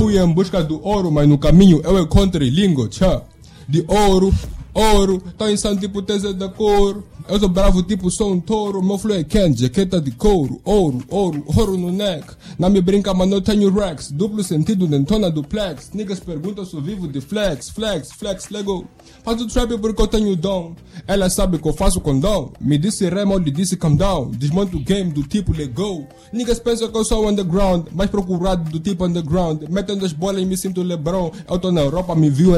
fui em busca do ouro, mas no caminho eu encontrei língua, tchá. De ouro, tô insano tipo tese da couro. Eu sou bravo tipo sou um touro. Meu flow é quente, jaqueta de couro. Ouro no neck. Não me brinca, mas não tenho Rex. Duplo sentido dentona duplex. Niggas perguntam se eu vivo de flex, lego. Faço trap porque eu tenho dom. Ela sabe que eu faço condom. Me disse remo, lhe disse calm down. Desmonto o game do tipo let go. Niggas pensam que eu sou underground, mais procurado do tipo underground. Metendo as bolas e me sinto LeBron. Eu tô na Europa, me viu